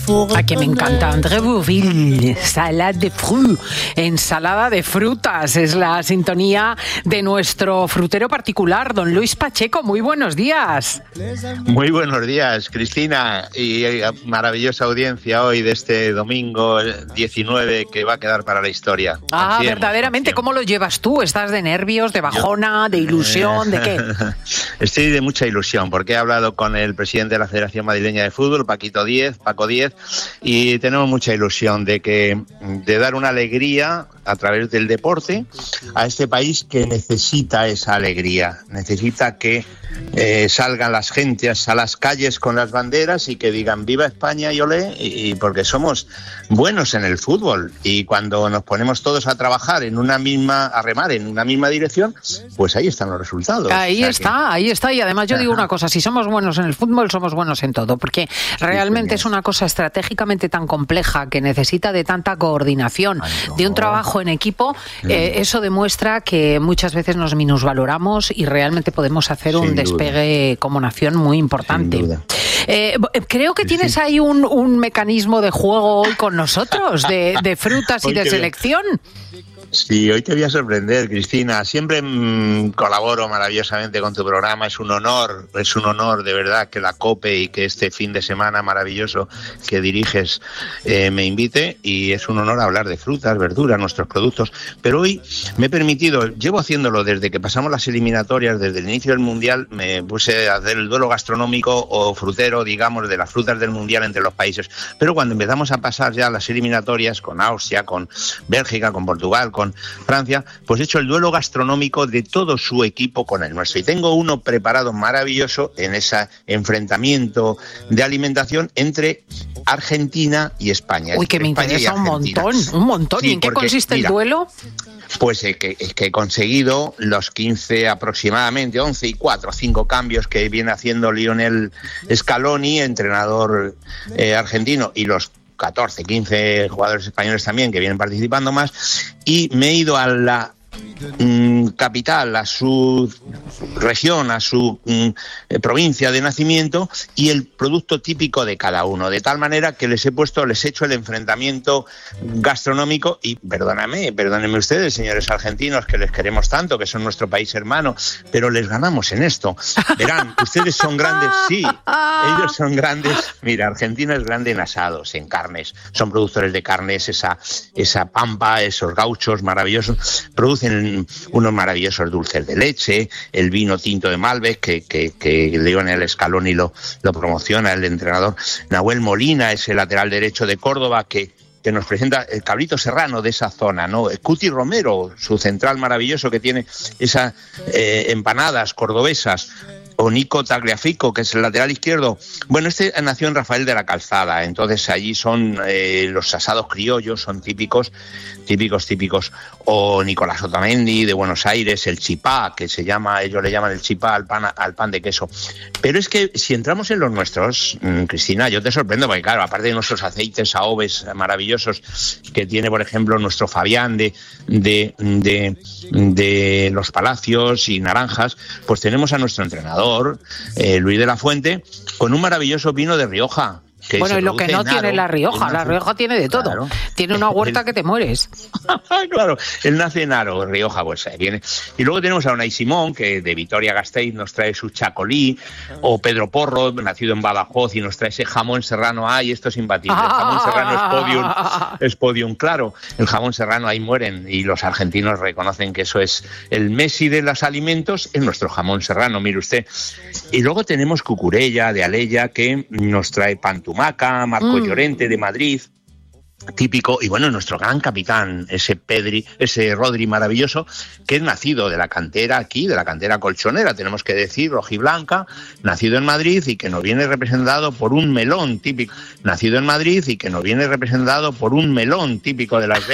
A que me encanta André Bourvil, salade de fruits, ensalada de frutas, es la sintonía de nuestro frutero particular, don Luis Pacheco. Muy buenos días. Muy buenos días, Cristina, y maravillosa audiencia hoy de este domingo 19 que va a quedar para la historia. Verdaderamente, ¿cómo lo llevas tú? ¿Estás de nervios, de bajona, de ilusión, de qué? Estoy de mucha ilusión porque he hablado con el presidente de la Federación Madrileña de Fútbol, Paco Díez, y tenemos mucha ilusión de dar una alegría a través del deporte a este país que necesita esa alegría, necesita que salgan las gentes a las calles con las banderas y que digan viva España y olé, y porque somos buenos en el fútbol, y cuando nos ponemos todos a trabajar a remar en una misma dirección, pues ahí están los resultados. Ahí está, y además yo digo una cosa, si somos buenos en el fútbol, somos buenos en todo, porque realmente es una cosa estratégicamente tan compleja que necesita de tanta coordinación, de un trabajo en equipo. Eso demuestra que muchas veces nos minusvaloramos y realmente podemos hacer un despegue como nación muy importante. Creo que tienes ahí un mecanismo de juego hoy con nosotros, de frutas y de selección. Sí, hoy te voy a sorprender, Cristina. Siempre colaboro maravillosamente con tu programa. Es un honor de verdad que la COPE y que este fin de semana maravilloso que diriges me invite, y es un honor hablar de frutas, verduras, nuestros productos. Pero hoy me he permitido, llevo haciéndolo desde que pasamos las eliminatorias, desde el inicio del Mundial, me puse a hacer el duelo gastronómico o frutero, digamos, de las frutas del Mundial entre los países. Pero cuando empezamos a pasar ya las eliminatorias con Austria, con Bélgica, con Portugal, con Francia, pues he hecho el duelo gastronómico de todo su equipo con el nuestro, y tengo uno preparado maravilloso en ese enfrentamiento de alimentación entre Argentina y España. Uy, que me interesa un montón. Sí, ¿y en qué consiste el duelo? Pues que he conseguido los 15 aproximadamente, 11 y 4 o 5 cambios que viene haciendo Lionel Scaloni, entrenador argentino, y los 14, 15 jugadores españoles también que vienen participando más, y me he ido a la capital, a su región, a su provincia de nacimiento, y el producto típico de cada uno, de tal manera que les he hecho el enfrentamiento gastronómico. Y perdónenme ustedes, señores argentinos, que les queremos tanto, que son nuestro país hermano, pero les ganamos en esto. Verán, ustedes son grandes, sí, ellos son grandes. Mira, Argentina es grande en asados, en carnes, son productores de carnes, esa pampa, esos gauchos maravillosos, producen unos maravillosos dulces de leche, el vino tinto de Malbec que Lionel Scaloni lo promociona, el entrenador. Nahuel Molina es el lateral derecho de Córdoba que nos presenta el cabrito serrano de esa zona, ¿no? Cuti Romero, su central maravilloso que tiene esas empanadas cordobesas. O Nico Tagliafico, que es el lateral izquierdo. Bueno, este nació en Rafael de la Calzada, entonces allí son los asados criollos, son típicos. O Nicolás Otamendi de Buenos Aires, el chipá, que ellos le llaman el chipá al pan de queso. Pero es que si entramos en los nuestros, Cristina, yo te sorprendo, porque claro, aparte de nuestros aceites AOVES maravillosos que tiene, por ejemplo, nuestro Fabián de Los Palacios y Naranjas, pues tenemos a nuestro entrenador, Luis de la Fuente, con un maravilloso vino de Rioja. Bueno, y lo que no tiene La Rioja tiene de todo. Claro. Tiene una huerta que te mueres. Claro, él nace en Haro, Rioja, pues viene. Y luego tenemos a Unai Simón, que de Vitoria-Gasteiz nos trae su chacolí, o Pedro Porro, nacido en Badajoz, y nos trae ese jamón serrano. Ay, esto es imbatible. El jamón serrano es podium, claro. El jamón serrano, ahí mueren, y los argentinos reconocen que eso es el Messi de los alimentos, es nuestro jamón serrano, mire usted. Y luego tenemos Cucurella, de Alella, que nos trae Pantumaca, Marco Llorente de Madrid, típico, y bueno, nuestro gran capitán, ese Rodri maravilloso, que es nacido de la cantera aquí, de la cantera colchonera, tenemos que decir, rojiblanca, nacido en Madrid y que nos viene representado por un melón típico, de Las